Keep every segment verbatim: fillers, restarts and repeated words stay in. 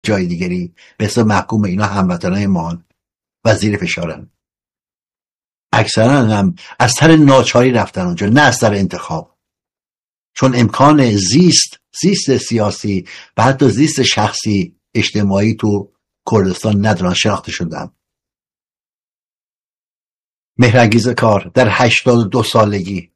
جای دیگری به حساب محکوم اینا هموطنای ما و زیر فشارن. اکثرا هم از سر ناچاری رفتن اونجا، نه از سر انتخاب، چون امکان زیست زیست سیاسی و حتی زیست شخصی اجتماعی تو کردستان ندارن، شناخته شدن. مهرانگیز کار در هشتاد و دو سالگی،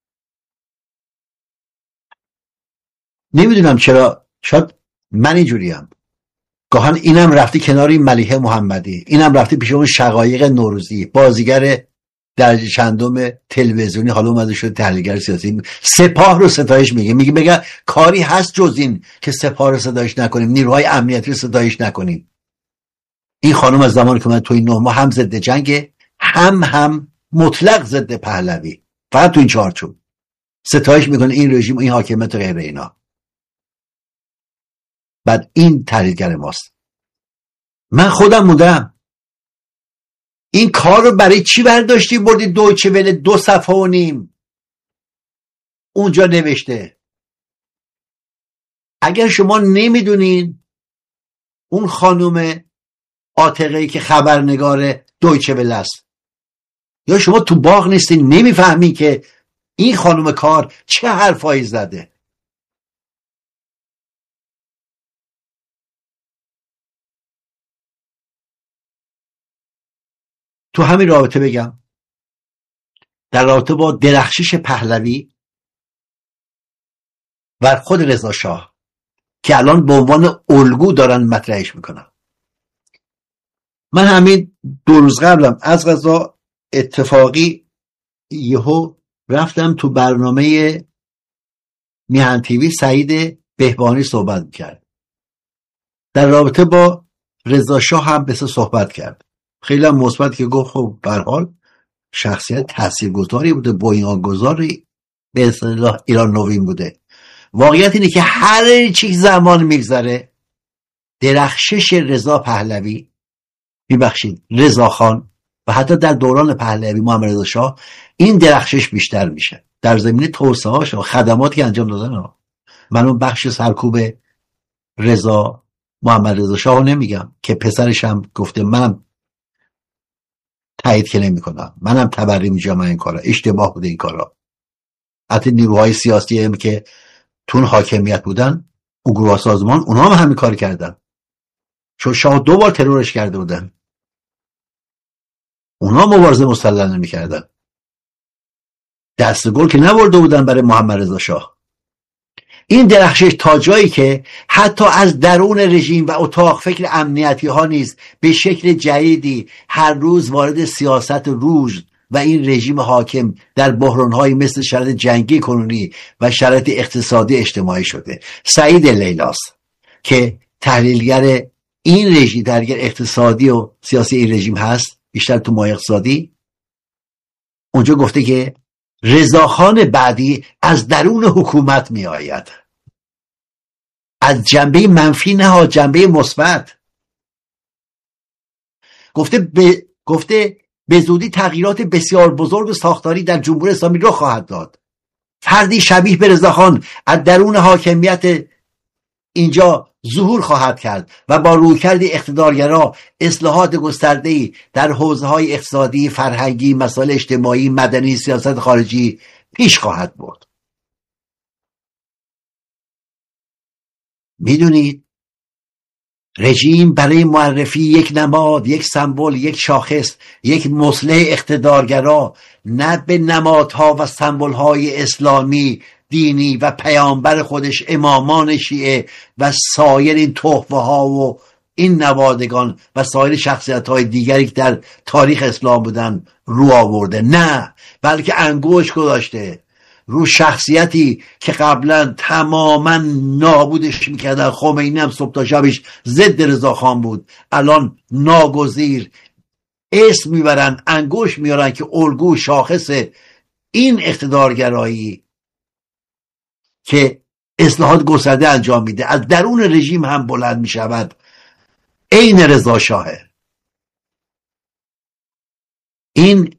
نمیدونم چرا، شاید من اینجوریم، گاهن اینم رفتی کناری ملیحه محمدی، اینم رفتی پیش اون شقایق نوروزی، بازیگر درجه چندم تلویزیونی، حالا اومده شده تحلیلگر سیاسی، سپاه رو ستایش میگه، میگه بگه کاری هست جز این که سپاه رو ستایش نکنیم، نیروهای امنیتی رو ستایش نکنیم. این خانم از زمانی که من توی نه ماه هم ضد جنگ، هم هم مطلق ضد پهلوی، فقط تو این چارچوب ستایش میکنه این رژیم و این حاکمیت و غیر اینا. بعد این تحلیلگر ماست. من خودم موندم این کار رو برای چی برداشتی بردی دویچه وله دو صفحه و نیم اونجا نوشته. اگر شما نمیدونین اون خانم عاتقه‌ای که خبرنگار دویچه وله است، یا شما تو باغ نیستین نمیفهمین که این خانم کار چه حرفایی زده. تو همین رابطه بگم، در رابطه با درخشش پهلوی و خود رضا شاه که الان به عنوان الگو دارن مطرحش میکنن، من همین دو روز قبلم از قضا اتفاقی یهو رفتم تو برنامه میهن تیوی، سعید بهبانی صحبت میکرد در رابطه با رضا شاه، هم بسه صحبت کرد خیلی هم مثبت، که گفت خب به هر حال شخصیت تاثیرگذاری بوده، بنیانگذاری به اصطلاح ایران نوین بوده. واقعیت اینه که هر چیز زمان میگذره درخشش رضا پهلوی، میبخشید رضا خان، و حتی در دوران پهلوی محمد رضا شاه این درخشش بیشتر میشه در زمینه توسعه هاش و خدماتی که انجام دادن. من اون بخش سرکوب رضا محمد رضا شاه رو نمیگم که پسرش هم گفته منم تایید که نمی کنم، منم تبری میجام این کارا، اشتباه بوده این کارا. حتی نیروهای سیاسی هم که تون حاکمیت بودن، اون گروه سازمان، اونها هم همین کار کردن، چون شاه دو بار ترورش کرده بودن، اونها مبارزه مسلح نمی کردن، دست گل که نبرده بودن برای محمد رضا شاه. این درخشش تا جایی که حتی از درون رژیم و اتاق فکر امنیتی ها نیز به شکل جدیدی هر روز وارد سیاست روز و این رژیم حاکم در بحران‌های مثل شرایط جنگی کنونی و شرایط اقتصادی اجتماعی شده. سعید لیلاس که تحلیلگر این رژیم، تحلیلگر اقتصادی و سیاسی این رژیم هست، بیشتر تو مایه اقتصادی، اونجا گفته که رضاخان بعدی از درون حکومت می آید، از جنبه منفی نه، جنبه مثبت. گفته به گفته به زودی تغییرات بسیار بزرگ و ساختاری در جمهوری اسلامی رخ خواهد داد. فردی شبیه به رضاخان از درون حاکمیت اینجا ظهور خواهد کرد و با رویکرد اقتدارگرا اصلاحات گسترده‌ای در حوزه‌های اقتصادی، فرهنگی، مسائل اجتماعی، مدنی، سیاست خارجی پیش خواهد برد. میدونید رژیم برای معرفی یک نماد، یک سمبل، یک شاخص، یک مصلح اقتدارگرا، نه به نمادها و سمبل‌های اسلامی، دینی و پیامبر خودش، امامان شیعه و سایر این تحفه ها و این نوادگان و سایر شخصیت های دیگری که در تاریخ اسلام بودن رو آورده، نه، بلکه انگوش گذاشته رو شخصیتی که قبلا تماما نابودش میکردن. خمینی هم صبح تا شبش ضد رضاخان بود، الان ناگزیر اسم میبرن، انگوش میارن که الگو شاخص این اقتدارگرایی که اصلاحات گسترده انجام میده از درون رژیم هم بلند میشود، عین رضا شاهه. این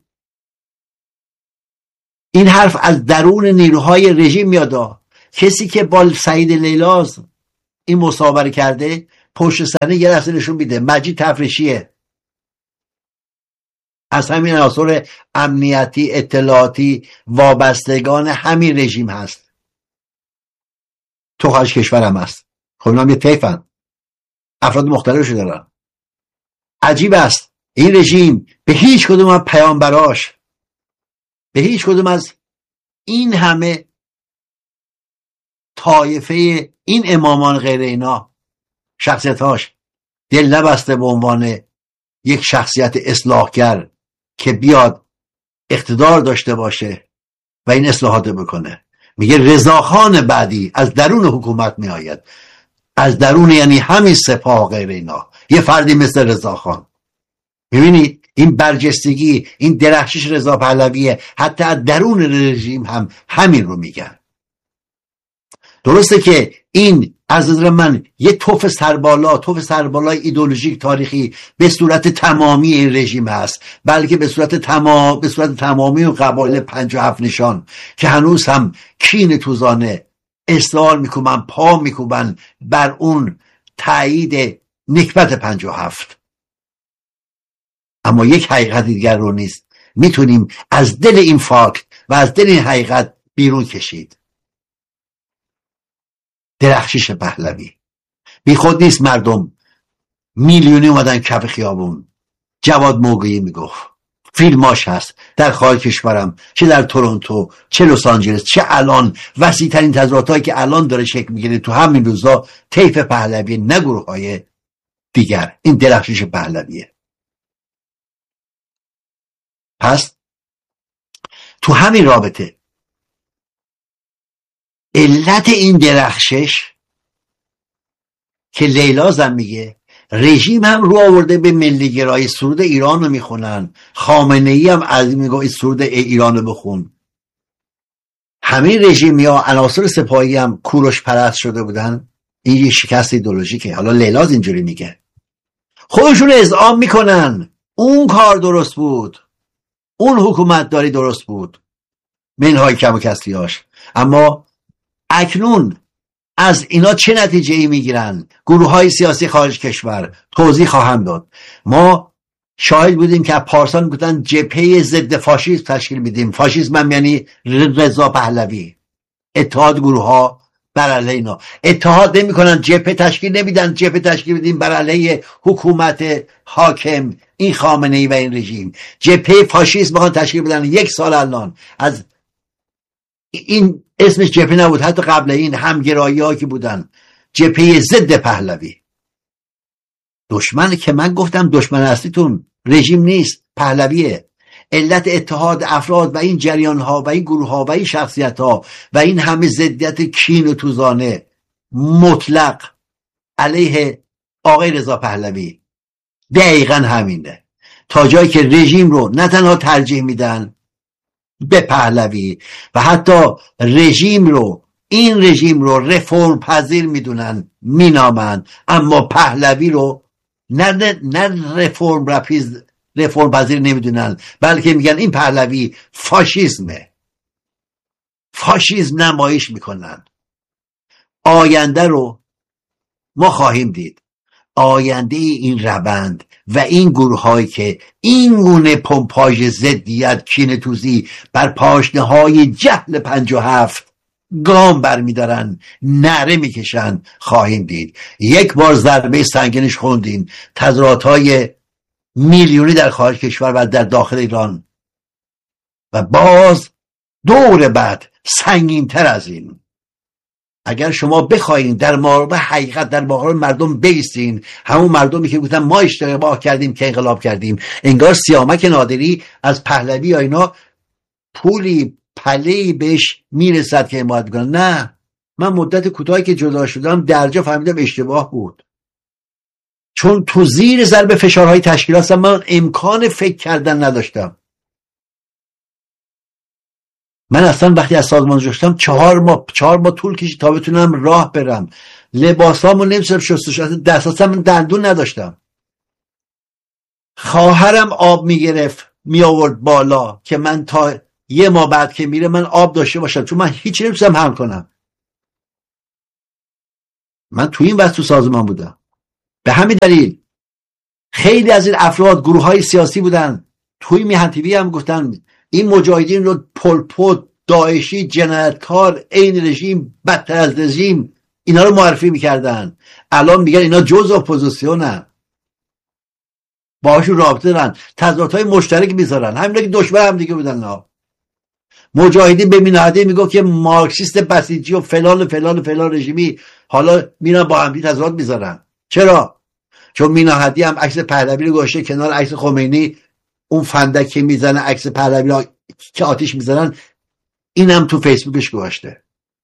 این حرف از درون نیروهای رژیم میاد. کسی که با سعید لیلاز این مصاحبه کرده پشت صحنه یه لحظه نشون میده مجید تفریشیه، از همین عناصر امنیتی اطلاعاتی وابستگان همین رژیم هست، تو خارج کشور هم هست. خب اینا هم یه طیفن، افراد مختلفشو دارن. عجیب است این رژیم به هیچ کدوم از پیامبراش، به هیچ کدوم از این همه طایفه این امامان غیر اینا شخصیتاش دل نبسته به عنوان یک شخصیت اصلاحگر که بیاد اقتدار داشته باشه و این اصلاحات بکنه. میگه رضاخان بعدی از درون حکومت میآید، از درون یعنی همین سپاه غیر اینا، یه فردی مثل رضاخان. میبینید این برجستگی، این درخشش رضا پهلویه، حتی از درون رژیم هم همین رو میگن. درسته که این از نظر من یه توف سربالا، توف سربالای ایدئولوژیک تاریخی به صورت تمامی این رژیم هست، بلکه به صورت تمام به صورت تمامی و قبایل پنجاه و هفت نشان که هنوز هم کین توزانه اصرار میکنن، پا میکنن بر اون تایید نکبت پنجاه و هفت. اما یک حقیقت دیگر رو نیست میتونیم از دل این فاکت و از دل این حقیقت بیرون کشید. درخشش پهلوی بی خود نیست، مردم میلیونی اومدن کف خیابون. جواد موقعی میگفت، فیلماش هست در خارج کشورم، چه در تورنتو چه لس آنجلس، چه الان وسیع ترین تظاهراتایی که الان داره شکل میگیره تو همین روزا طیف پهلوی، نه گروه های دیگر. این درخشش پهلویه. پس تو همین رابطه علت این درخشش که لیلا زن میگه رژیم هم رو آورده به ملی گرایی، سرود ایران رو میخونن، خامنه ای هم از میگه سرود ایران رو بخون. همین رژیم یا عناصر سپاهی هم کوروش پرست شده بودن. این یه شکست ایدئولوژیکه. حالا لیلاز اینجوری میگه، خودشون اذعان میکنن اون کار درست بود، اون حکومت داری درست بود، منهای کم و کسریاش. اما اکنون از اینا چه نتیجه ای میگیرن؟ گروه های سیاسی خارج کشور توضیح خواهم داد. ما شاهد بودیم که پارسال میگفتن جبهه ضد فاشیسم تشکیل میدیم. فاشیسم هم یعنی رضا پهلوی. اتحاد گروه ها بر علیه اینا. اتحاد نمیکنن، جبهه تشکیل نمیدن، جبهه تشکیل میدیم بر علیه حکومت حاکم این خامنه ای و این رژیم. جبهه فاشیسم میخوان تشکیل بدن. یک سال الان از این اسمش جبهه نبود، حتی قبل این همگرایی ها که بودن، جبهه ضد پهلوی. دشمن که من گفتم دشمن اصلیتون رژیم نیست، پهلویه. علت اتحاد افراد و این جریان ها و این گروه ها و این شخصیت ها و این همه ضدیت کین و توزانه مطلق علیه آقای رضا پهلوی دقیقا همینه. تا جایی که رژیم رو نه تنها ترجیح میدن به پهلوی و حتی رژیم رو این رژیم رو رفرم پذیر میدونن، مینامن، اما پهلوی رو نه نه رفرم رپیز رفرم پذیر نمیدونن، بلکه میگن این پهلوی فاشیسمه، فاشیسم نمایش میکنن. آینده رو ما خواهیم دید. آینده این روند و این گروه هایی که این گونه پمپاژ ضدیت کینه توزی بر پاشنه های جهل پنجاه و هفت گام برمیدارن، نعره میکشن، خواهیم دید. یک بار ضربه سنگینش خوندیم، تظاهرات های میلیونی در خارج کشور و در داخل ایران، و باز دور بعد سنگین‌تر از این. اگر شما بخواید در مقابل حقیقت، در مقابل مردم بیستین، همون مردمی که گفتن ما اشتباه کردیم که انقلاب کردیم، انگار سیامک نادری از پهلوی یا اینا پولی پله‌ای بهش میرسد که حمایت کنه. نه، من مدت کوتاهی که جدا شدم درجا فهمیدم اشتباه بود، چون تو زیر ضرب فشارهای تشکیلات من امکان فکر کردن نداشتم. من اصلا وقتی از سازمان جاشتم چهار ماه چهار ماه طول کشید تا بتونم راه برم. لباسامو نمی‌شد شستش، دستاسم دندون نداشتم. خواهرم آب میگرفت می آورد بالا که من تا یه ماه بعد که میره من آب داشته باشم، چون من هیچ نمی‌تونم حمل کنم. من تو این وقت تو سازمان بودم. به همین دلیل خیلی از این افراد گروه های سیاسی بودن، توی میهن تیوی هم گفتن این مجاهدین رو پل پل، داعشی، جنایتکار، عین رژیم، بدتر از رژیم، اینا رو معرفی میکردن. الان میگن اینا جزء اپوزیسیونن، باهاشون رابطه دارن، تظاهرات‌های مشترک میذارن، همینا که دشمن هم دیگه بودن. نه مجاهدین به میناهده میگه که مارکسیست بسیجی و فلان و فلان و فلان رژیمی، حالا میرن با هم تظاهرات میذارن. چرا؟ چون میناهدی هم عکس پهلوی رو گذاشته کنار عکس خمینی، اون فندک که میزنه عکس پهلوی رو که آتیش میزنن اینم تو فیسبوکش گذاشته.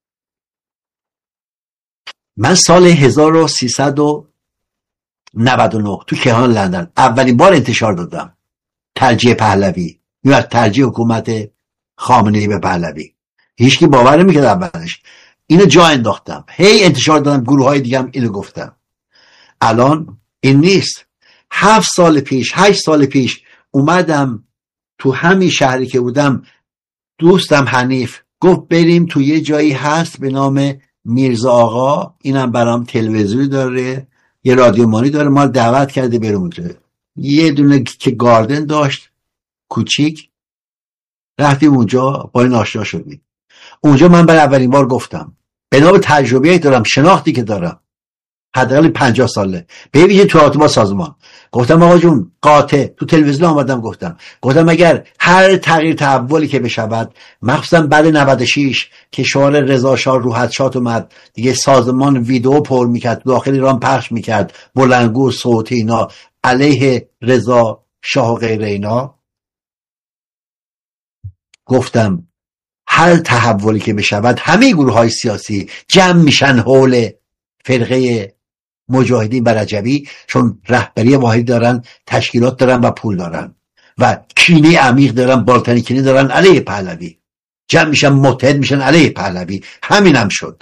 من سال هزار و سیصد و نود و نه تو کیهان لندن اولین بار انتشار دادم ترجیح پهلوی یا ترجیح حکومت خامنه‌ای به پهلوی. هیچکی باور نمی‌کرد اولش. اینو جا انداختم، هی انتشار دادم، گروه های دیگه هم اینو گفتم. الان این نیست. هفت سال پیش هشت سال پیش اومدم تو همین شهری که بودم، دوستم حنیف گفت بریم تو یه جایی هست به نام میرزا آقا، اینم برام تلویزیونی داره، یه رادیومانی داره، ما دعوت کرده بریم اونجا. یه دونه که گاردن داشت کوچیک، رفتیم اونجا، با این آشنا شدیم. اونجا من برای اولین بار گفتم به نام تجربه‌ای دارم، شناختی که دارم حداقل پنجاه ساله، به ویژه تو ارتباط سازمان. گفتم آقا جون قاطع، تو تلویزیون آمدم گفتم گفتم اگر هر تغییر تحولی که بشود، مخصوصا بعد نود و شش که شعار رضا شاه روحت شاد اومد دیگه، سازمان ویدیو پر میکرد داخل ایران پخش میکرد، بلندگو صوتی اینا علیه رضا شاه و غیر اینا، گفتم هر تحولی که بشود همه گروه های سیاسی جمع میشن حول فرقه مجاهدین بر رجوی، چون رهبری واحدی دارن، تشکیلات دارن و پول دارن و کینه عمیق دارن، بالاترین کینه دارن علیه پهلوی، جمع میشن متحد میشن علیه پهلوی. همین هم شد.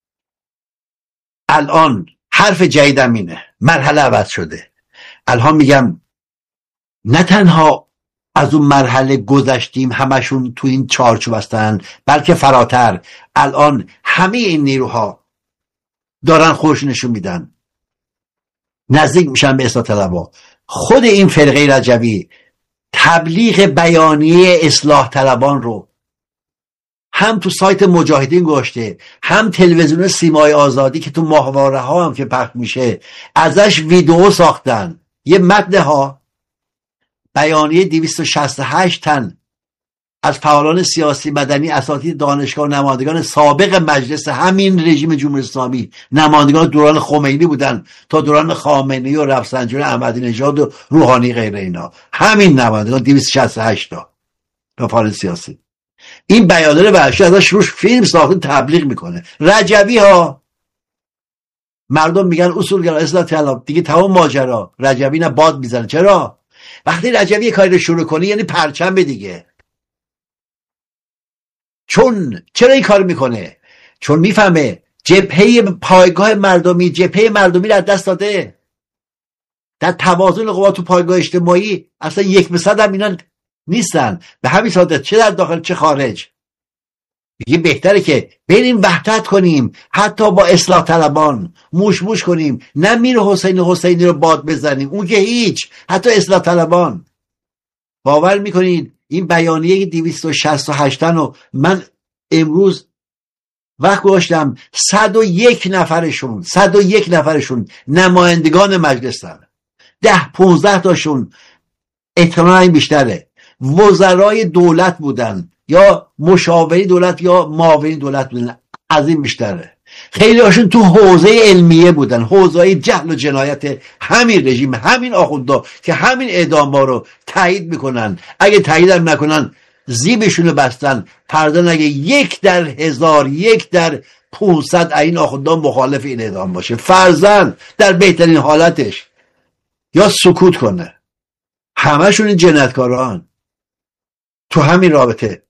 الان حرف جدیدم اینه، مرحله عوض شده. الان میگم نه تنها از اون مرحله گذشتیم همشون تو این چارچوب هستن، بلکه فراتر. الان همه این نیروها دارن خودشون نشون میدن، نزدیک میشن به اصلاح طلبها. خود این فرقه رجوی تبلیغ بیانیه اصلاح طلبان رو هم تو سایت مجاهدین گذاشته، هم تلویزیون سیمای آزادی که تو ماهواره ها هم که پخش میشه ازش ویدیو ساختن. یه متن ها بیانیه دویست و شصت و هشت تن از فعالان سیاسی، مدنی، اساتید دانشگاه و نمایندگان سابق مجلس همین رژیم جمهوری اسلامی، نمایندگان دوران خمینی بودن تا دوران خامنه‌ای و رفسنجانی، احمدی نژاد و روحانی غیر اینا، همین نمایندگان دویست و شصت و هشت تا فعال سیاسی. این بیانیه رو ورشی ازش روش فیلم ساخته تبلیغ میکنه. رجوی ها مردم میگن اصولگرا اصلاح طلب، دیگه تمام ماجرا. رجوی نه باد میزنه. چرا؟ وقتی رجوی یه کاری رو شروع کنی یعنی پرچم دیگه. چون چرا این کار میکنه؟ چون میفهمه جبهه پایگاه مردمی، جبهه مردمی رو از دست داده. در توازن قوا تو پایگاه اجتماعی اصلا یک به صد هم اینا نیستن. به همین سادت، چه در داخل چه خارج. دیگه بهتره که بریم وحدت کنیم، حتی با اصلاح طلبان موش موش کنیم، نه میر حسین حسینی رو باد بزنیم، اون که هیچ، حتی اصلاح طلبان. باور میکنید این بیانیه دویست و شصت و هشت رو من امروز وقت گذاشتم، صد و یک نفرشون صد و یک نفرشون نمایندگان مجلسن، ده پونزده تاشون احتمالاً این بیشتره وزرای دولت بودن یا مشاوری دولت یا معاونین دولت بودن، از این بیشتره. خیلی هاشون تو حوزه علمیه بودن، حوزه جهل و جنایت همین رژیم، همین آخوندا که همین اعدام‌ها رو تایید میکنن. اگه تایید هم نکنن زیبشونو بستن. پردن اگه یک در هزار، یک در پونصد این آخوندا مخالف این اعدام باشه، فرضاً در بهترین حالتش، یا سکوت کنه. همشون این جنایتکاران تو همین رابطه.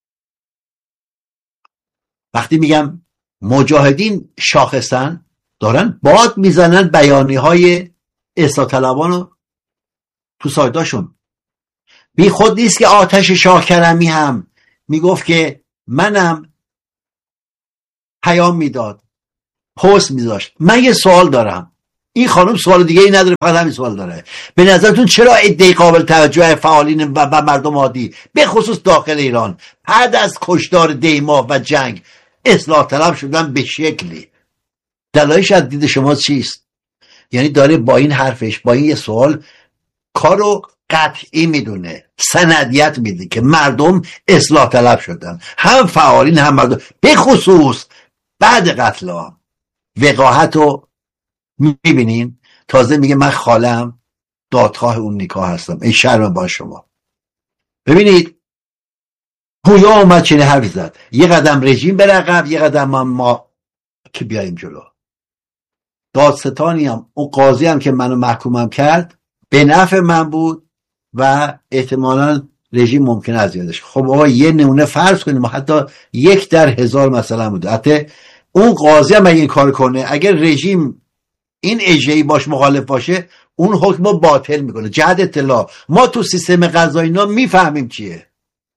وقتی میگم مجاهدین شاخصن، دارن باد میزنن بیانی های اصلاح طلبان رو تو سایتاشون. بی خود نیست که آتش شاه کرمی هم میگفت که منم پیام میداد، پست میذاشت. من یه سوال دارم، این خانم سوال دیگه ای نداره، فقط همین سوال داره. به نظرتون چرا عده قابل توجه فعالین و مردم عادی به خصوص داخل ایران بعد از کشتار دیما و جنگ اصلاح طلب شدن به شکلی؟ دلایلش از دید شما چیست؟ یعنی داره با این حرفش، با این یه سوال کارو قطعی میدونه، سندیت میده که مردم اصلاح طلب شدن، هم فعالین هم مردم، به خصوص بعد قتل عام. وقاحت رو میبینین. تازه میگه من خالم دادخواه اون نکاح هستم. ای شرم با شما. ببینید پویا اومد چنین حرفی زد، یه قدم رژیم بره عقب، یه قدم ما, ما که بیاییم جلو. دادستانی هم اون قاضی هم که منو محکومم کرد به نفع من بود و احتمالاً رژیم ممکنه اذیتش. خب آقا یه نمونه فرض کنیم حتی یک در هزار مثلا بوده، حتی اون قاضی هم اگه این کار کنه، اگر رژیم این اجرایی باش مخالف باشه، اون حکم رو باطل میکنه. جهت اطلاع ما تو سیستم قضایی اینا میفهمیم چیه.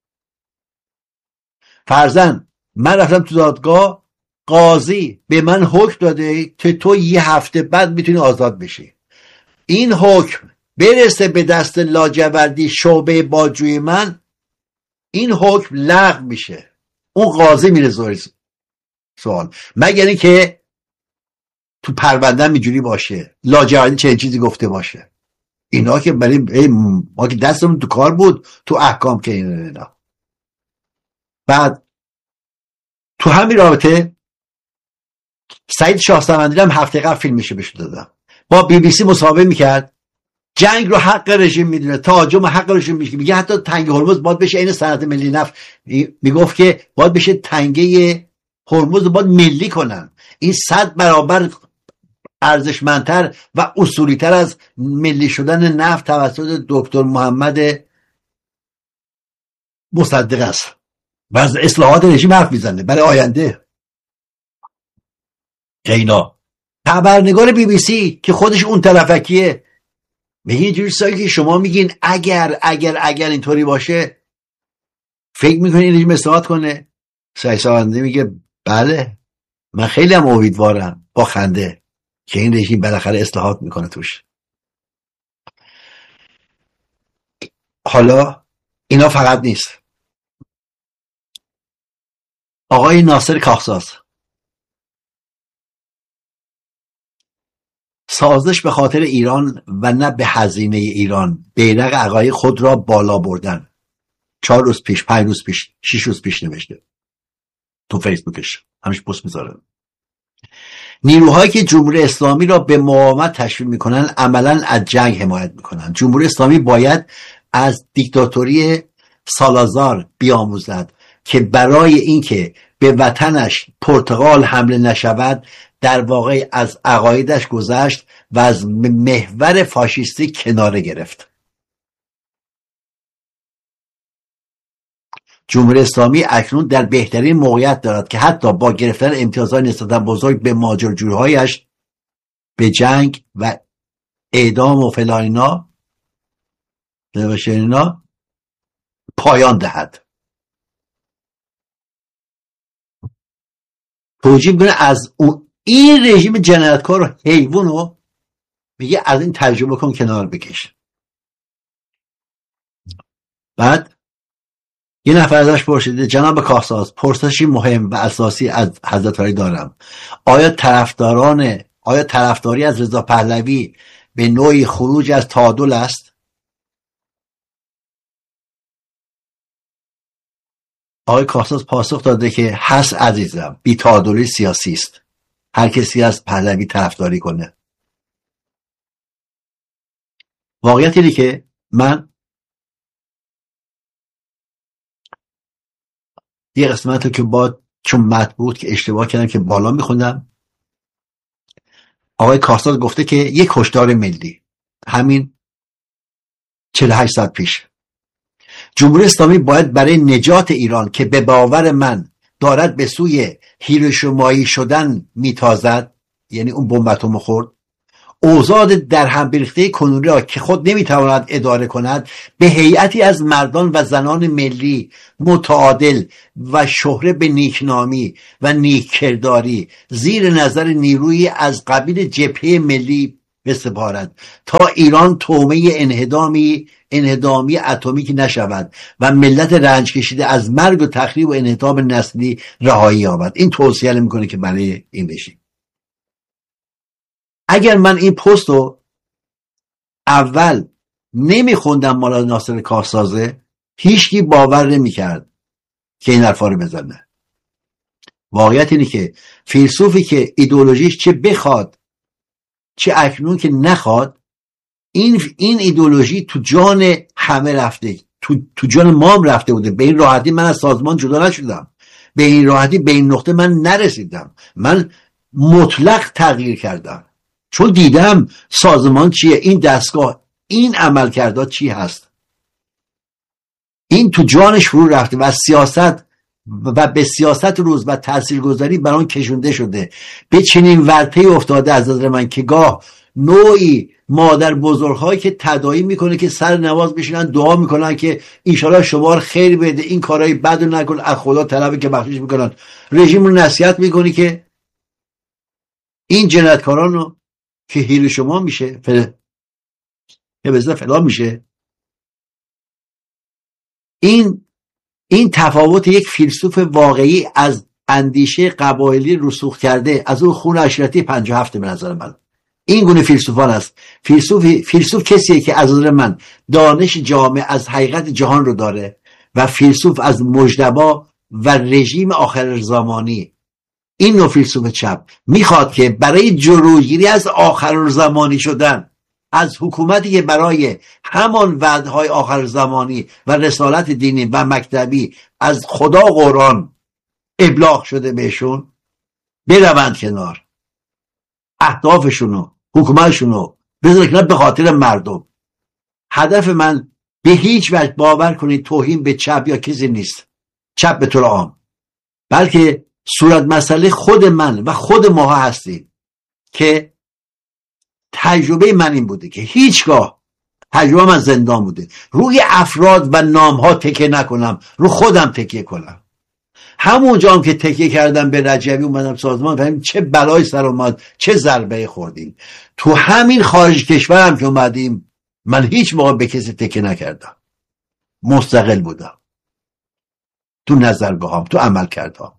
فرضاً من رفتم تو دادگاه، قاضی به من حکم داده که تو یه هفته بعد میتونی آزاد بشی. این حکم برسه به دست لاجوردی شعبه بازجویی من، این حکم لغو میشه. اون قاضی میره زیر سوال، مگر این که تو پروندن اینجوری باشه، لاجوردی چه چیزی گفته باشه. اینا که برای ما که دستمون تو کار بود تو احکام که اینا. بعد تو همین رابطه سعید شاهسوندی هم هفته قبل فیلمش بهش دادم، با بی بی سی مصاحبه میکرد، جنگ رو حق رژیم میدونه، تهاجم حق رژیم میشه. میگه حتی تنگه هرمز باید بشه این صنعت ملی نفت، میگفت که باید بشه تنگه هرمز باید ملی کنن. این صد برابر ارزشمندتر و اصولیتر از ملی شدن نفت توسط دکتر محمد مصدق است. و از اصلاحات رژیم حرف میزنه برای آینده. که اینا خبرنگار بی بی سی که خودش اون طرفکیه میگه اینجوری سایی که شما میگین اگر اگر اگر اینطوری باشه فکر میکنی این رژیم اصلاحات کنه؟ سعید شاهسوندی میگه بله، من خیلی هم امیدوارم با خنده که این رژیم بالاخره اصلاحات میکنه توش. حالا اینا فقط نیست. آقای ناصر کاخساز سازش به خاطر ایران و نه به هزینه ایران، بیرق عقاید خود را بالا بردن. چهار روز پیش، پنج روز پیش، شش روز پیش نوشته تو فیسبوکش، همیشه پست میذاره. نیروهایی که جمهوری اسلامی را به مقاومت تشویق میکنن عملا از جنگ حمایت میکنن. جمهوری اسلامی باید از دیکتاتوری سالازار بیاموزد که برای اینکه به وطنش پرتغال حمله نشود در واقع از عقایدش گذشت و از محور فاشیستی کناره گرفت. جمهوری اسلامی اکنون در بهترین موقعیت دارد که حتی با گرفتن امتیازهای نسبتاً بزرگ به ماجراجویی‌هایش به جنگ و اعدام و فلان اینا اینا پایان دهد. توجیه میکنه از اون این رژیم جنایتکار و حیوان رو میگه از این تجربه کن کنار بکش. بعد یه نفر ازش پرسیده جناب کاخساز، پرسشی مهم و اساسی از حضرت علی دارم. آیا طرفداران آیا طرفداری از رضا پهلوی به نوعی خروج از تعادل است؟ آقای کاخساز پاسخ داده که هست عزیزم، بی تعادلی سیاسی است. هر کسی از پهلوی طرفداری کنه. واقعیت اینه که من یه قسمت رو که با چون مطبوع که اشتباه کردم که بالا میخوندم، آقای کاخساز گفته که یک کشتار ملی همین چهل و هشت ساعت پیش جمهوری اسلامی باید برای نجات ایران که به باور من دارد به سوی هیروشیمایی شدن میتازد، یعنی اون بمب اتم خورد، اوضاع در هم بریخته کنونی را که خود نمیتواند اداره کند به هیئتی از مردان و زنان ملی متعادل و شهره به نیکنامی و نیککرداری زیر نظر نیروی از قبیل جبهه ملی بسپارد تا ایران طعمه انهدامی انهدامی اتمی نشود و ملت رنج کشیده از مرگ و تخریب و انحطاط نسلی رهایی یابد. این توصیه میکنه که برای این بشه. اگر من این پست رو اول نمیخوندم مال ناصر کارسازه، هیچکی باور نمیکرد که این حرفا رو بزنه. واقعیت اینه که فیلسوفی که ایدئولوژیش چه بخواد چه اکنون که نخواد، این این ایدئولوژی تو جان همه رفته، تو تو جان مام رفته بوده. به این راحتی من از سازمان جدا نشدم، به این راحتی به این نقطه من نرسیدم. من مطلق تغییر کردم چون دیدم سازمان چیه، این دستگاه، این عملکردها چی هست. این تو جانش فرو رفته و سیاست و به سیاست روز و تاثیرگذاری بر آن کشونده شده. به چنین ورطه‌ای افتاده از نظر من که گاه نوعی مادر بزرگ‌هایی که تداعی میکنه که سر نماز بشینن دعا میکنن که انشالله شما رو خیر بده، این کارهای بد رو نکن، از خدا طلبه که بخشش میکنن، رژیم رو نصیحت میکنی که این جنایتکاران رو که هیر شما میشه فل... که بزنه فلان میشه. این این تفاوت یک فیلسوف واقعی از اندیشه قبایلی رسوخ کرده، از اون خون عشیرتی پنجاه و هفت به نظر من این گونه فیلسوفان است. فیلسوف فیلسوف کسیه که از نظر من دانش جامع از حقیقت جهان رو داره و فیلسوف از مجتبی و رژیم آخر زمانی. این نوع فیلسوف چپ میخواد که برای جلوگیری از آخر زمانی شدن، از حکومتی که برای همان وعدهای آخر زمانی و رسالت دینی و مکتبی از خدا قرآن ابلاغ شده بهشون، بروند کنار، اهدافشونو حکومتشونو بذاره کنار به خاطر مردم. هدف من به هیچ وجه باور کنید توهین به چپ یا کسی نیست، چپ به طور عام، بلکه صورت مسئله خود من و خود ماها هستیم که تجربه من این بوده که هیچگاه تجربه من زندان بوده روی افراد و نامها تکیه نکنم، رو خودم تکیه کنم. همونجا هم که تکیه کردم به رجبی اومدم سازمان، فهمیدم چه بلای سر اومد، چه ضربه خوردیم. تو همین خارج کشورم که اومدیم من هیچ موقع به کسی تکیه نکردم، مستقل بودم تو نظرگاهم، تو عمل کردم.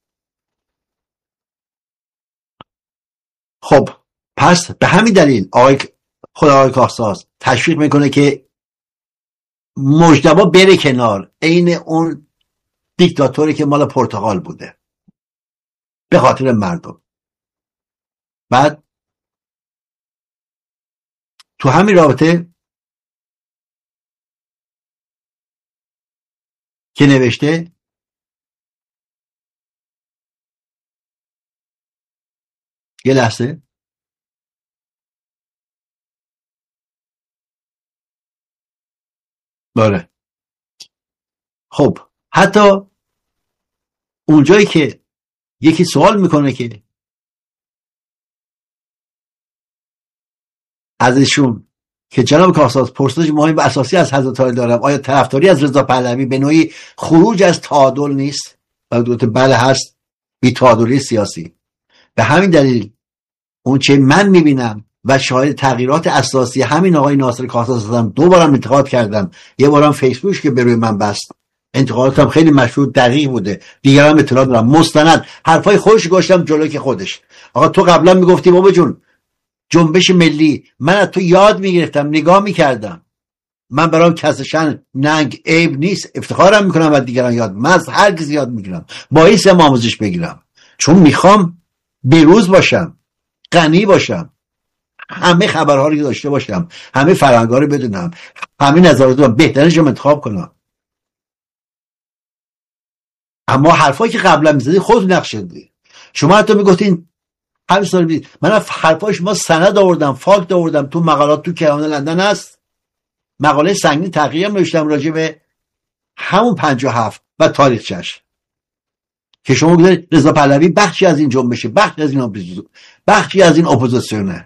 خب پس به همین دلیل آقای خدا آقای کارساز تشویق میکنه که مجتبی بره کنار، عین اون دیکتاتوری که مال پرتغال بوده به خاطر مردم. بعد تو همین رابطه که نوشته یه لحظه باره. خب حتی اونجایی که یکی سوال میکنه که ازشون که جناب کارساز پرسش مهم و اساسی از حضرت علی دارم، آیا طرفداری از رضا پهلوی به نوعی خروج از تعادل نیست؟ و دوت بله هست، بی تعادلی سیاسی. به همین دلیل اون چه من میبینم و شاهد تغییرات اساسی همین آقای ناصر کارساز هستم. دو بارم انتقاد کردم، یه بارم فیسبوک که به روی من بست، انتقاداتم خیلی مشروع دقیق بوده، دیگران اطلاع دارم، مستند، حرفای خودش گذاشتم جلوی که خودش. آقا تو قبلا میگفتی بابا جون جنبش ملی، من از تو یاد میگرفتم، نگاه میکردم، من برام کسشن ننگ عیب نیست، افتخارم میکنم از دیگران یاد، من از هر کسی یاد میگیرم، باعث هم آموزش بگیرم، چون میخوام بیروز باشم، غنی باشم، همه خبرها رو داشته باشم، همه فرهنگ‌ها رو بدونم، همه نظرات رو بهترینش رو انتخاب کنم. اما حرفایی که قبلا میزدی خود نقش شدی. شما حتی میگفتین همین سال بید. من حرفای شما سند آوردم، فاکت آوردم، تو مقالات تو کیهان لندن هست، مقاله سنگین تحقیقی هم نوشتم راجع به همون پنجاه و هفت و تاریخچش که شما بگید رضا پهلوی بخشی از این جنبشه، بخشی از این اپوزیسیون، بخشی از این اپوزیسیونه.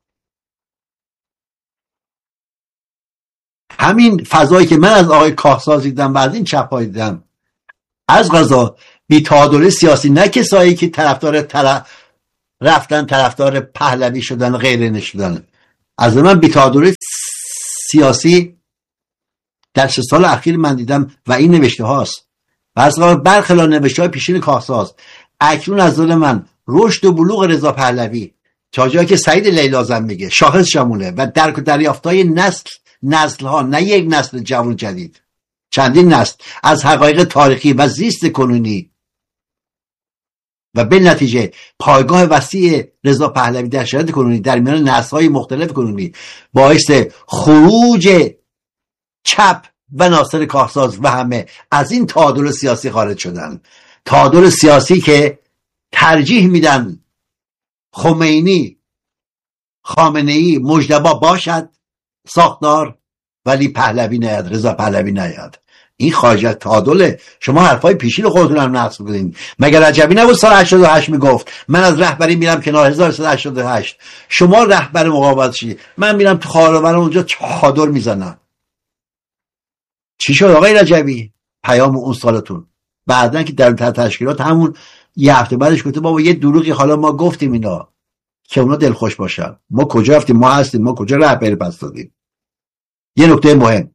همین فضایی که من از آقای کارساز دیدم و از این چپ‌ها دیدم، از قضا بی تعادل سیاسی، نه کسایی که طرفدار طرف رفتن طرفدار پهلوی شدن و غیره نشدن، از من بی‌تعادلی سیاسی در سه سال اخیر من دیدم و این نوشته هاست و از برخلاف نوشته های پیشین کاخساز. اکنون از نظر من رشد و بلوغ رضا پهلوی تا جایی که سعید لیلازم میگه شاخص شموله و درک و دریافتای نسل نسل ها، نه یک نسل جوان جدید، چندین نسل، از حقایق تاریخی و زیست کنونی و به نتیجه پایگاه وسیع رضا پهلوی در شرایط کنونی در میان نسل‌های مختلف کنونی باعث خروج چپ و ناصر کاخساز و همه از این تعادل سیاسی خارج شدن. تعادل سیاسی که ترجیح میدن خمینی، خامنه‌ای، مجتبی باشد ساختار ولی پهلوی نیاد، رضا پهلوی نیاد. این خارج از تعادله. شما حرفای پیشین رو خودتون هم نقص بکنین. مگر رجبی نبود سال هشتاد و هشت میگفت من از رهبری میرم کنار هزار و سیصد و هشتاد و هشت، شما رهبر مقاومت شید، من میرم تو خاورمیانه اونجا چادر میزنم. چی شد آقای رجبی؟ پیام اون سالتون بعدن که در تشکیلات همون یه هفته بعدش گفته بابا یه دروغی حالا ما گفتیم اینا که اونا دلخوش باشن. ما کجا رفتیم؟ ما هستیم، ما کجا رهبری پس دادیم؟ یه نکته مهم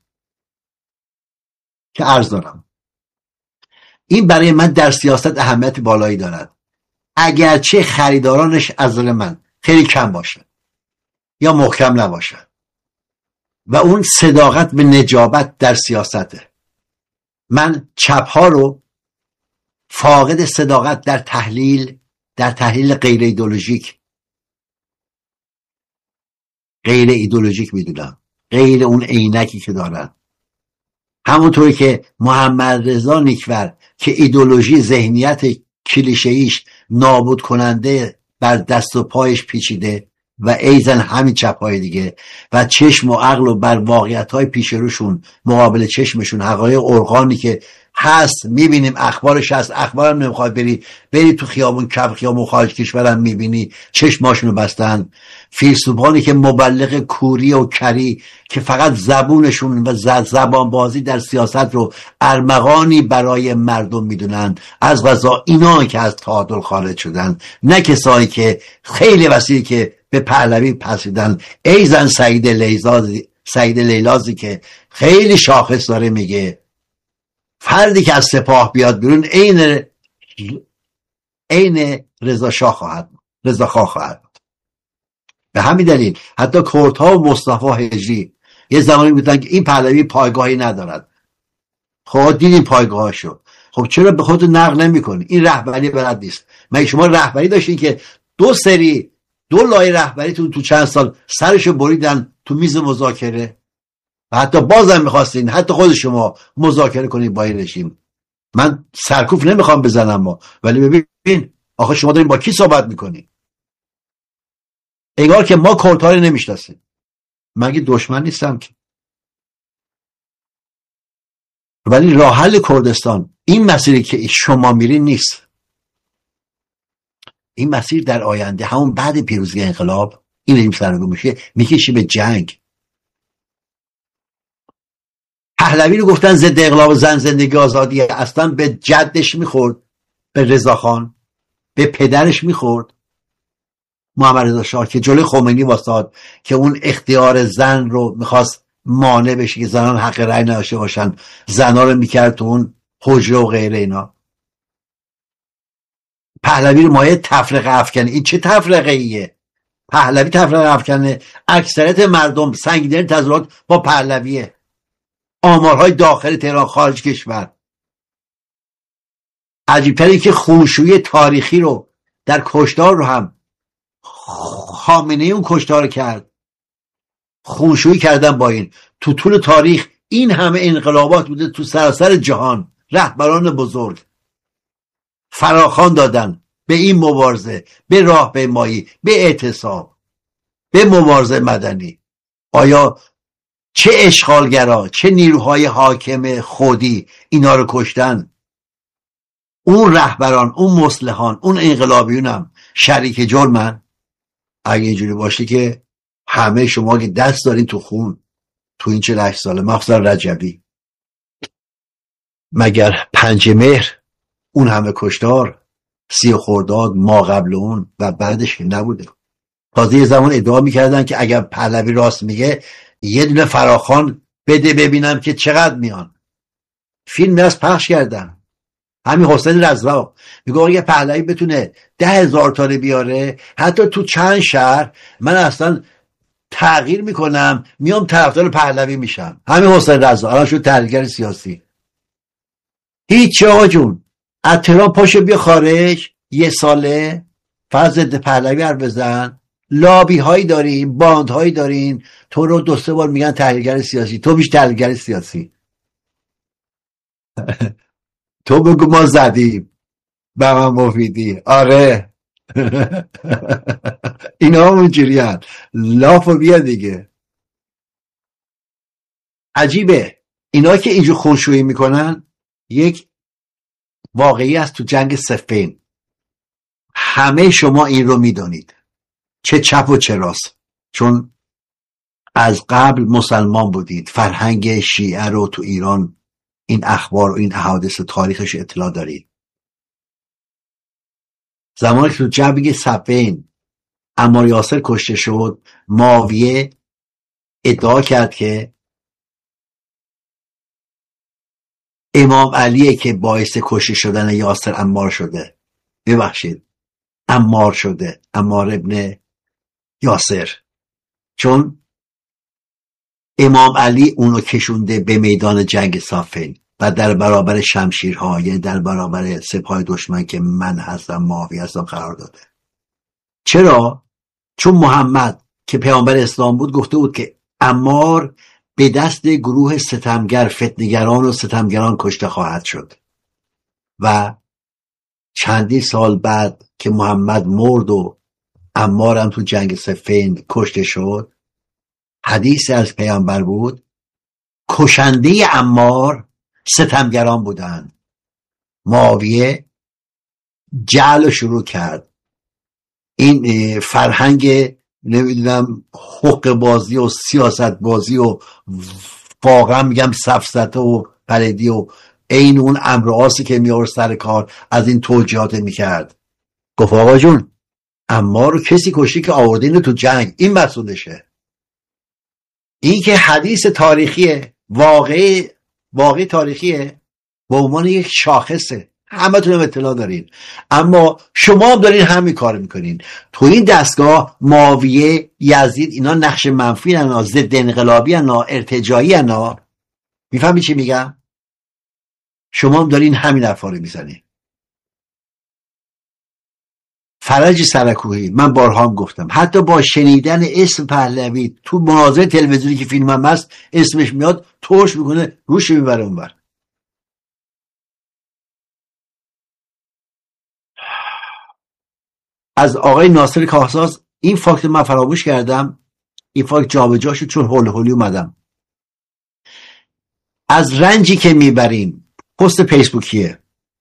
که عرض دارم، این برای من در سیاست اهمیت بالایی دارد. اگرچه خریدارانش از نظر من خیلی کم باشن یا محکم نباشن و اون صداقت به نجابت در سیاسته، من چپ ها رو فاقد صداقت در تحلیل در تحلیل غیر ایدئولوژیک غیر ایدئولوژیک میدونم، غیر اون عینکی که دارن. همونطوری که محمد رضا نیکور که ایدئولوژی ذهنیت کلیشه‌ایش نابود کننده بر دست و پایش پیچیده و ایزن همین چپ‌های دیگه و چشم و عقل و بر واقعیت‌های پیش روشون مقابل چشمشون حقایق ارگانی که هست میبینیم، اخبارش هست، اخبارم نمیخواد بری بری تو خیابون کف خیابون خارج کشورم میبینی چشماشونو بستن. فیلسوفانی که مبلغ کوری و کری که فقط زبونشون و زبان بازی در سیاست رو ارمغانی برای مردم میدونن، از قضا اینا که از تعادل خارج شدن، نه کسایی که خیلی وسیعی که به پهلوی پسیدن. ایزن سعید لیلازی سعید لیلازی که خیلی شاخص داره میگه فردی که از سپاه بیاد بیرون عین عین رضا شاه خواهد رضا خواه خواهد. به همین دلیل حتی کردها و مصطفی هجری یه زمانی بودن که این پهلوی پایگاهی ندارد. خب دیدین پایگاهاشو، خب چرا به خودتون نقل نمی‌کنی؟ این رهبری بلد نیست. مگه شما رهبری داشتین که دو سری دو لایه رهبریتون تو چند سال سرشو بریدن تو میز مذاکره و حتی بازم میخواستین حتی خود شما مذاکره کنید با این رژیم. من سرکوف نمیخوام بزنم ما، ولی ببین آخه شما دارین با کی صحبت میکنین؟ انگار که ما کردها رو نمیشناسیم. مگه دشمن نیستم که؟ ولی راه حل کردستان این مسیری که شما میرین نیست. این مسیر در آینده همون بعد پیروزی انقلاب این رژیم سرنگون میشه، میکشی به جنگ. پهلوی رو گفتن ضد انقلاب زن زندگی آزادی، اصلا به جدش میخورد، به رضاخان، به پدرش میخورد محمد رضا شاه که جلوی خمینی واساد که اون اختیار زن رو میخواست مانع بشه که زنان حق رأی نداشته باشن، زنان رو میکرد تو اون حجره و غیره اینا. پهلوی رو مایه تفرقه افکنه. این چه تفرقه ایه؟ پهلوی تفرقه افکنه. اکثریت مردم سنگین تظاهرات با پهلویه. آمارهای داخل تهران خارج کشور. عجیب‌تره که خونشویی تاریخی رو در کشتار رو هم خامنه‌ای اون کشتار کرد. خونشویی کردن با این. تو طول تاریخ این همه انقلابات بوده تو سراسر جهان. رهبران بزرگ فراخوان دادن به این مبارزه، به راهپیمایی، به اعتصاب، به مبارزه مدنی. آیا چه اشغالگرا، چه نیروهای حاکم خودی اینا رو کشتن؟ اون رهبران، اون مصلحان، اون انقلابیون هم شریک جرمن؟ اگه اینجوری باشه که همه شما که دست دارین تو خون تو این چهل و هشت ساله، مخصوصا رجبی، مگر پنج مهر اون همه کشتار، سی خرداد، ما قبل اون و بعدش نبوده؟ تازه یه زمان ادعا میکردن که اگر پهلوی راست میگه یه دونه فراخوان بده ببینم که چقدر میان. فیلم از پخش کردن. همین حسین رضا میگه اگه پهلوی بتونه ده هزار تا بیاره حتی تو چند شهر، من اصلا تغییر میکنم میام طرفدار پهلوی میشم. همین حسین رضا الان شد تحلیلگر سیاسی. هیچ آقا جون، از تهران پاشو بیا خارج یه ساله فقط ضد پهلوی حرف بزن، لابی هایی دارین، باند هایی دارین، تو رو دو سه بار میگن تحلیلگر سیاسی، تو بیش تحلیلگر سیاسی. تو بگو ما زدیم به من مفیدی. آره اینا هم اونجوری هم لاف و بیا دیگه. عجیبه اینا که اینجور خونشویی میکنن. یک واقعی است تو جنگ صفین، همه شما این رو میدونید، چه چپ و چه راست، چون از قبل مسلمان بودید، فرهنگ شیعه رو تو ایران این اخبار و این حوادث تاریخش اطلاع دارید. زمانی که تو جنگ صفین عمار یاسر کشته شد، معاویه ادعا کرد که امام علیه که باعث کشته شدن یاسر عمار شده. ببخشید عمار شده، عمار ابن یاسر، چون امام علی اونو کشونده به میدان جنگ صفین و در برابر شمشیرها، یعنی در برابر سپاه دشمن که من هستم معاویه هستم قرار داده. چرا؟ چون محمد که پیامبر اسلام بود گفته بود که عمار به دست گروه ستمگر، فتنگران و ستمگران کشته خواهد شد. و چندی سال بعد که محمد مرد و عمار هم تو جنگ صفین کشته شد، حدیث از پیامبر بود کشنده عمار ستمگران بودند. معاویه جعل شروع کرد، این فرهنگ نمیدونم حق بازی و سیاست بازی و واقعا میگم سفسطه و پردی و این اون امرآسی که میار سر کار از این توجیهات میکرد. گفت آقا جون اما رو کسی کشی که آوردین تو جنگ، این مسئولشه. این که حدیث تاریخیه، واقعی واقعی تاریخیه، به عنوان یک شاخصه، همه تونم اطلاع دارین، اما شما هم دارین همین کار میکنین. تو این دستگاه معاویه، یزید، اینا نقش منفی هن، ضد انقلابی هن، ارتجاعی هن. میفهمی چی میگم؟ شما هم دارین همین حرفا رو میزنین. فرج سرکوهی، من بارها هم گفتم، حتی با شنیدن اسم پهلوی تو مناظر تلویزیونی که فیلم هم هست اسمش میاد ترش میکنه، روش میبره اونور. از آقای ناصر کاهساز این فاکت من فراموش کردم، این فاکت جابجا شد چون هول هولی اومدم. از رنجی که میبریم، پست فیسبوکیه،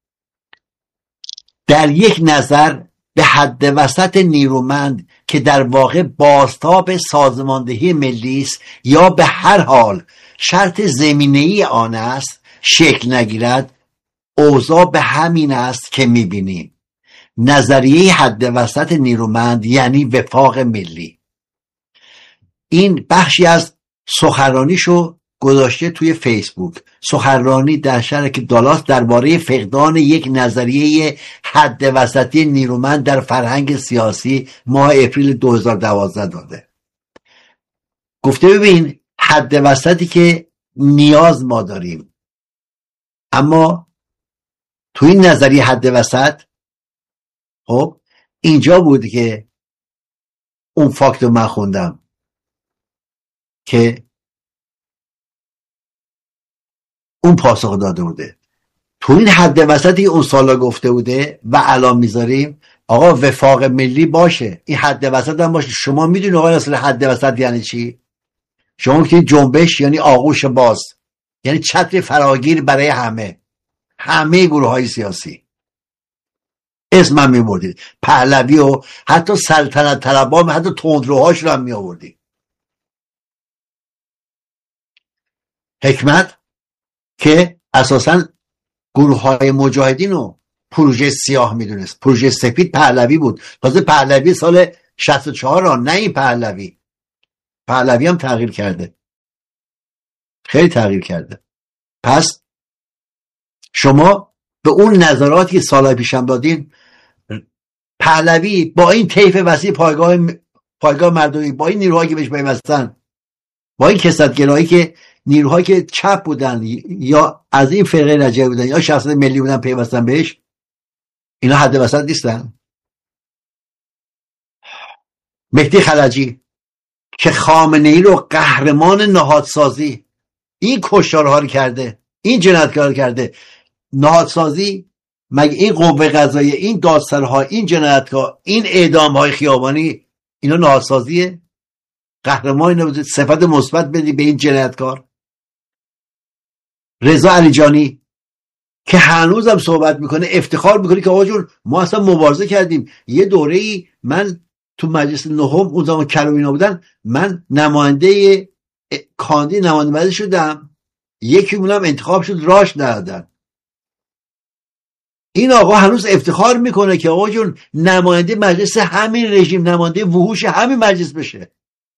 در یک نظر به حد وسط نیرومند که در واقع بازتاب سازماندهی ملی است یا به هر حال شرط زمینه‌ای آن است شکل نگیرد، اوضاع به همین است که میبینیم. نظریه حد وسط نیرومند یعنی وفاق ملی. این بخشی از سخنرانیشو گذاشته توی فیسبوک، سخنرانی در شرک دالاس درباره فقدان یک نظریه حد وسطی نیرومند در فرهنگ سیاسی ماه اپریل دو هزار و دوازده داده. گفته ببین حد وسطی که نیاز ما داریم، اما توی این نظریه حد وسط خب اینجا بود که اون فاکت رو من خوندم که اون پاسخ داده بوده. تو این حد وسطی اون سالا گفته بوده و الان میذاریم آقا وفاق ملی باشه، این حد وسط هم باشه. شما میدونی آقا اصلا حد وسط یعنی چی؟ شما میگید جنبش یعنی آغوش باز، یعنی چتر فراگیر برای همه همه گروه های سیاسی. اسم هم میبردید پهلوی و حتی سلطنت طلبان و حتی تندروهاش رو هم میآوردید. حکمت که اساساً گروه های مجاهدین رو پروژه سیاه میدونست، پروژه سفید پهلوی بود. تازه پهلوی سال شصت و چهار را، نه این پهلوی. پهلوی هم تغییر کرده، خیلی تغییر کرده. پس شما به اون نظراتی که سالهای پیشم دادین، پهلوی با این طیف وسیع پایگاه پایگاه مردمی، با این نیروهایی که بهش پیوستن، با این کثرت‌گرایی که نیروهایی که چپ بودن یا از این فرقه رجعی بودن یا شخصیت ملی بودن پیوستن بهش، اینا حد وسط نیستن. مهدی خلجی که خامنه ای رو قهرمان نهادسازی، این کشتارها رو کرده، این جنایتکارها رو کرده. نهادسازی مگه این قوه قضاییه، این دادسرها، این جنایتکار، این اعدام‌های خیابانی، اینا نهادسازیه؟ قهرمان اینو صفت مثبت بدی به این جنایتکار. رضا علیجانی که هنوزم صحبت میکنه، افتخار میکنه که آقا جون ما اصلا مبارزه کردیم. یه دوره‌ای من تو مجلس نهم، اون زمان کروینا بودن، من نماینده کاندید نماینده مجلس شدم، یکی مونم انتخاب شد، راش ندادن. این آقا هنوز افتخار میکنه که آقا جون نماینده مجلس همین رژیم، نماینده وحوش همین مجلس بشه،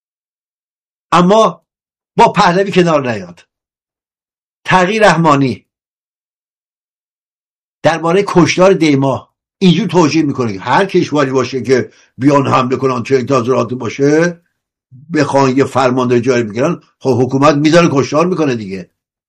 اما با پهلوی کنار نیاد. تقی رحمانی درباره کشتار دیما اینجور توجیه میکنه که هر کشوری باشه که بیان حمله کنن، چه انتظاراتی باشه، بخوان یه فرماندهی جاری بگیرن، خب حکومت میذاره کشتار میکنه دیگه.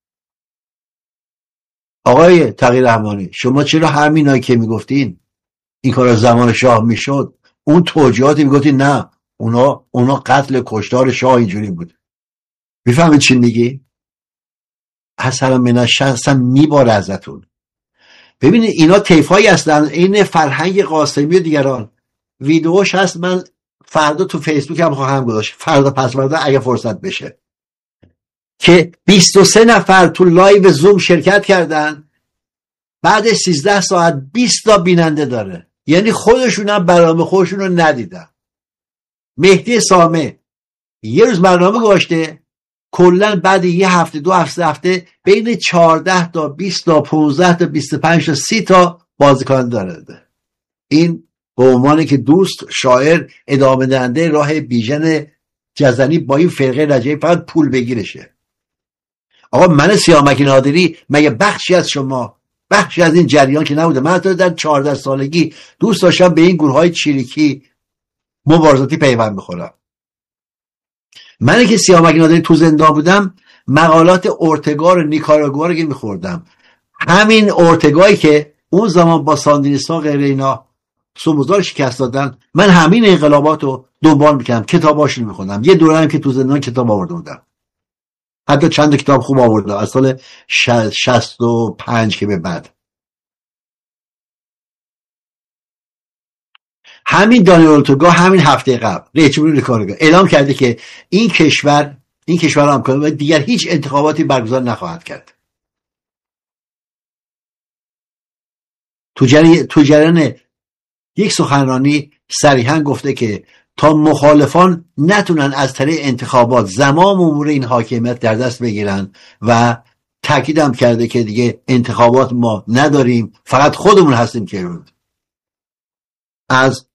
آقای تقی رحمانی، شما چرا همینایی که میگفتین این کار زمان شاه میشد، اون توجیهاتی میگفتین نه اونا اونا قتل کشتار شاه اینجوری بود؟ میفهمید چی میگی؟ اصلا منش هستم میباره ازتون. ببینید اینا طیفایی هستن، این فرهنگ قاسمی و دیگران. ویدیوش هست، من فردا تو فیسبوک هم خواهم گذاشت، فردا پس فردا اگه فرصت بشه، که بیست و سه نفر تو لایو زوم شرکت کردن، بعد سیزده ساعت بیست تا بیننده داره، یعنی خودشون هم برنامه خودشون رو ندیدن. مهدی سامه یه روز برنامه گذاشته، کلا بعد یه هفته دو هفته هفته بین چهارده تا بیست تا پانزده تا بیست و پنج تا سی تا بازیکن داره. این به عنوان که دوست شاعر ادامه دهنده راه بیژن جزنی با این فرقه رجعی فقط پول بگیرشه. آقا من سیامک نادری مگه بخشی از شما، بخشی از این جریان که نبوده؟ من حتی در چهارده سالگی دوست داشتم به این گروه های چریکی مبارزاتی پیوند بخورم. من که سیامک نادری تو زندان بودم، مقالات اورتگا و نیکاراگوآ رو که میخوردم، همین اورتگایی که اون زمان با ساندینیستا غیر اینا سوموزار شکست دادن، من همین انقلابات رو دنبال میکردم، کتاباش رو میخوندم. یه دوره هم که تو زندان کتاب آورده بودم، حتی چند کتاب خوب آورده از سال شصت و پنج که به بعد. همین دانیل اورتگا همین هفته قبل رئیس جمهور نیکاراگوآ اعلام کرده که این کشور این کشور هم کنه و دیگر هیچ انتخاباتی برگزار نخواهد کرد. تو جریان تو جریان یک سخنرانی صریحا گفته که تا مخالفان نتونن از طریق انتخابات زمام امور این حاکمیت در دست بگیرن، و تاکیدم کرده که دیگه انتخابات ما نداریم، فقط خودمون هستیم که از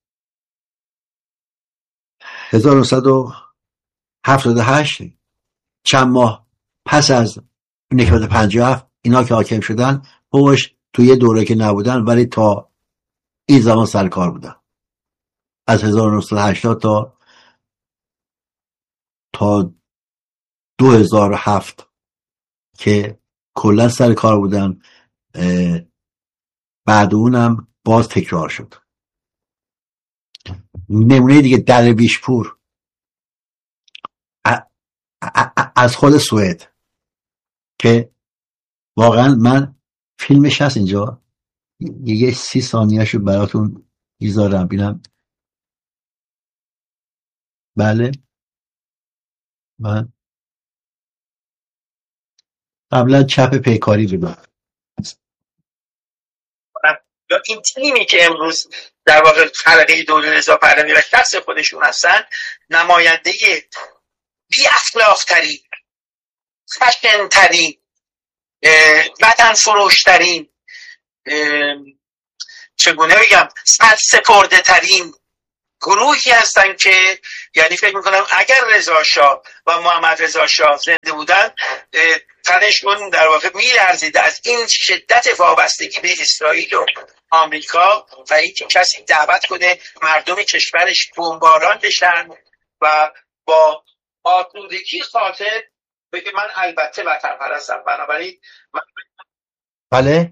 هزار و نهصد و هفتاد و هشت چند ماه پس از نکبت پنجاه و هفت اینا که حاکم شدن، هوش تو یه دوره که نبودن ولی تا این زمان سرکار بودن. از هزار و نهصد و هشتاد تا تا دو هزار و هفت که کلا سر کار بودن، بعد اونم باز تکرار شد. نمونه دیگه درویشپور از خود سوئد که واقعا من فیلمش هست اینجا، یه سی ثانیه‌شو براتون میذارم ببینم. بله من قبلا چپ پیکاری بودم. یا این تیمی که امروز در واقع خلقه دوله رضا پهلوی و شخص خودشون هستن، نماینده بی اخلاق ترین، خشن ترین، وطن فروش ترین، چگونه بگم، سرسپرده ترین گروهی هستن که یعنی فکر میکنم اگر رضا شاه و محمد رضا شاه زنده بودن تنشون در واقع میلرزید از این شدت وابستگی به اسرائیل و آمریکا و اینکه کسی دعوت کنه مردم کشورش بمباران بشن و با آسودگی خاطر بگه من البته وطن پرستم. بنابراین من... بله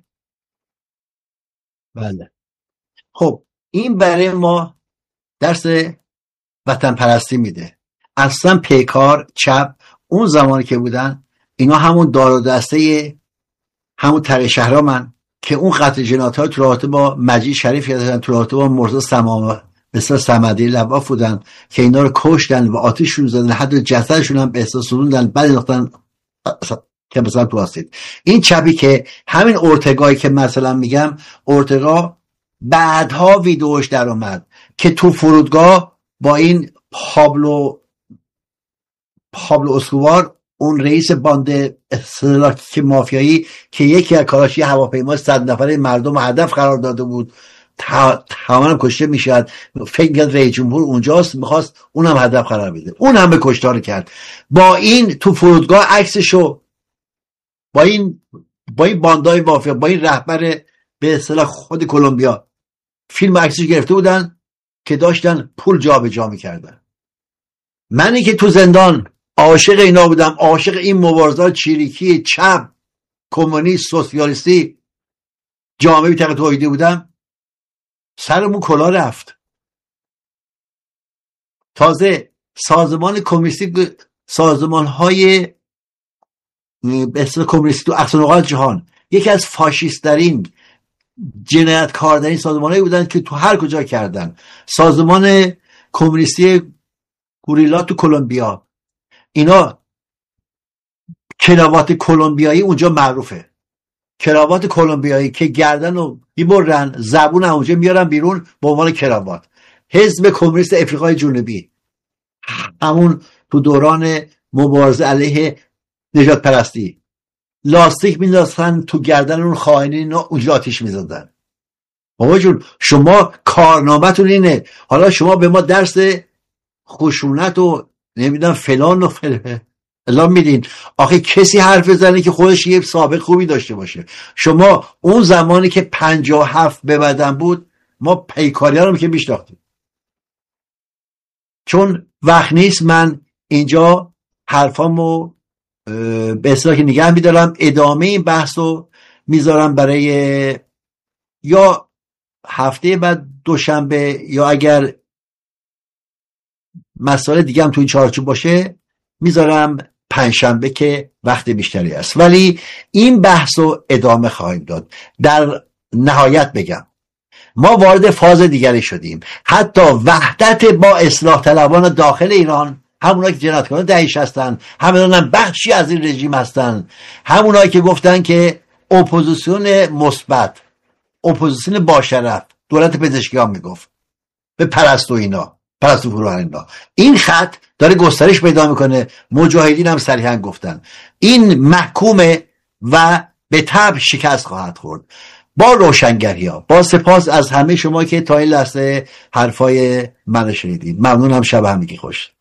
بله خب این برای ما درس وطن پرستی میده. اصلا پیکار چپ اون زمانی که بودن اینا همون دار و دسته همون تره شهرامن که اون قتل جنایت ها تو رابطه با مجید شریف یادن، تو رابطه با مرزا سمام مثل صمدی لواف بودن که اینا رو کشتن و آتیششون زدن، حتی جسدشون هم به احساس سوزوندن، بعد انداختن که مثلا تو آسید. این چپی که همین اورتگایی که مثلا میگم، اورتگا بعدها ویدیوش در اومد که تو فرودگاه با این پابلو پابلو اسکوبار، اون رئیس باند استلاک مافیایی که یکی از کاراشی هواپیما صد نفره مردم رو هدف قرار داده بود، تمام کشته میشد، فکر کرد رئیس جمهور اونجاست، میخواست اونم هدف قرار بده، اون هم به کشتار کرد. با این تو فرودگاه عکسشو با این با این باندای مافیا، با این رهبر به اصطلاح خود کلمبیا فیلم عکسش گرفته بودن که داشتن پول جابجا میکردن. منی که تو زندان عاشق اینا بودم، عاشق این مبارزات چریکی چپ کمونیست سوسیالیستی جامعه بی تقیید توحیدی بودم، سرمون کلا رفت. تازه سازمان کمونیستی، سازمان های به اصطلاح کمونیستی تو اقصا نقاط جهان یکی از فاشیست‌ترین جنایتکارترین سازمان‌هایی بودن که تو هر کجا کردن. سازمان کمونیستی گوریلا تو کلمبیا، اینا کراوات کلمبیایی اونجا معروفه، کراوات کلمبیایی که گردن رو میبرن، زبون اونجا میارن بیرون به عنوان کراوات. حزب کمونیست افریقای جنوبی همون تو دوران مبارزه علیه نجات پرستی لاستیک مینداختن تو گردن اون خائنین، اونجا آتیش میزدن. بابا جون شما کارنامه‌تون اینه، حالا شما به ما درس خشونت و نمیدونم فلان و فلان الان میدین. آخه کسی حرف بزنه که خودش یه سابق خوبی داشته باشه. شما اون زمانی که پنجاه و هفت به بدن بود ما پیکاری ها رو که میشناختیم. چون وقت نیست من اینجا حرفامو به اصطلاح که نگه میدارم، ادامه این بحث رو میذارم برای یا هفته بعد دوشنبه، یا اگر مسائل دیگه هم تو این چارچوب باشه میذارم پنجشنبه که وقت بیشتری است. ولی این بحث رو ادامه خواهیم داد. در نهایت بگم ما وارد فاز دیگری شدیم. حتی وحدت با اصلاح طلبان داخل ایران، همونایی که جنایتکاران داعش هستن، همونایی هم بخشی از این رژیم هستن، همونایی که گفتن که اپوزیسیون مثبت، اپوزیسیون باشرف، دولت پزشکیان میگفت به پرستو اینا، پرستو فروهر اینا، این خط داره گسترش پیدا میکنه. مجاهدین هم صریحا گفتن این محکومه و به طبع شکست خواهد خورد. با روشنگری ها، با سپاس از همه شما که تا این لحظه حرفای من شنیدید. ممنونم. شب همگی خوش.